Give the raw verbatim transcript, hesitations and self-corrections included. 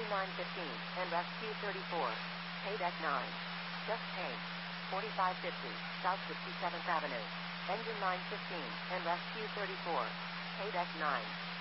nine fifteen, and rescue thirty-four. Pay deck nine. Just change. forty-five fifty, South sixty-seventh Avenue. Engine nine fifteen, and rescue thirty-four. Pay deck nine.